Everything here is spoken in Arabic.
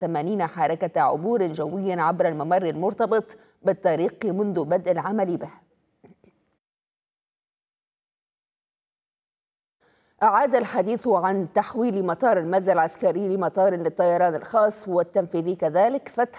80 حركة عبور جوي عبر الممر المرتبط بالطريق منذ بدء العمل به. أعاد الحديث عن تحويل مطار المزة العسكري لمطار للطيران الخاص، والتنفيذي كذلك فتح